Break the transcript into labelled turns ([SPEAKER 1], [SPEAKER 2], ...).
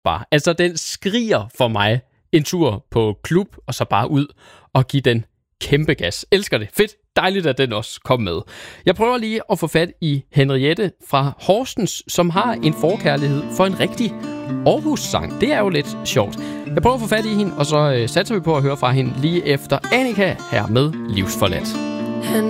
[SPEAKER 1] bare. Altså, den skriger for mig en tur på klub, og så bare ud og give den kæmpe gas. Elsker det. Fedt. Dejligt, at den også kom med. Jeg prøver lige at få fat i Henriette fra Horsens, som har en forkærlighed for en rigtig Aarhus-sang. Det er jo lidt sjovt. Jeg prøver at få fat i hende, og så satser vi på at høre fra hende lige efter Annika her med Livsforladt.